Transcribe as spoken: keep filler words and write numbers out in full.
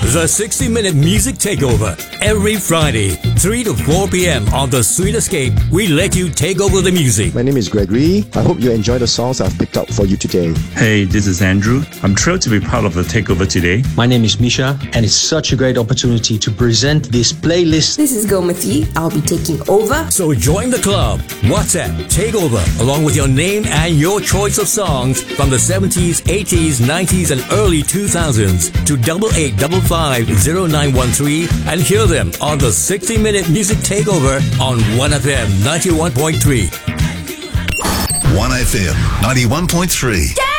The sixty minute Music Takeover. Every Friday, three to four p.m. on The Sweet Escape, we let you take over the music. My name is Gregory. I hope you enjoy the songs I've picked up for you today. Hey, this is Andrew. I'm thrilled to be part of the Takeover today. My name is Misha, and it's such a great opportunity to present this playlist. This is Gomati. I'll be taking over. So join the club. WhatsApp Takeover along with your name and your choice of songs from the seventies, eighties, nineties, and early two thousands to double eight double five zero nine one three and hear them on the sixty minute Music Takeover on one F M ninety-one point three. one F M ninety-one point three.